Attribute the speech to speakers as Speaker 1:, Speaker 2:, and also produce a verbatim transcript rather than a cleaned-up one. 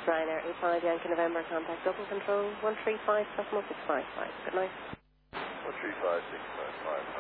Speaker 1: Ryanair eight five Yankee November, contact local control one three five decimal six five five. Good night.
Speaker 2: one three five six five five.